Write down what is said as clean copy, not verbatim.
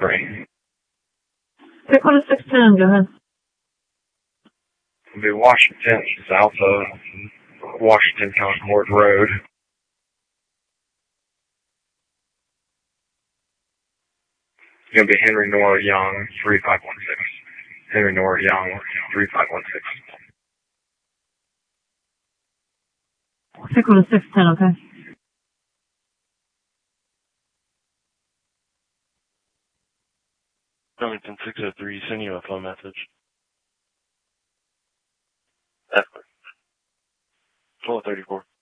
3. Dakota 610, go ahead. It'll be Washington, south of Washington Concord Road. It's going to be Henry Nora Young, 3516. Henry Nora Young, 3516. Dakota 610, okay. Remington 603, send you a phone message. 1234.